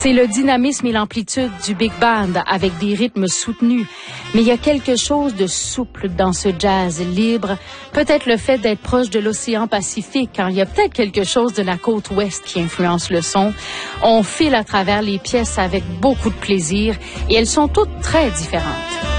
C'est le dynamisme et l'amplitude du big band avec des rythmes soutenus. Mais il y a quelque chose de souple dans ce jazz libre. Peut-être le fait d'être proche de l'océan Pacifique, car il y a peut-être quelque chose de la côte ouest qui influence le son. On file à travers les pièces avec beaucoup de plaisir et elles sont toutes très différentes.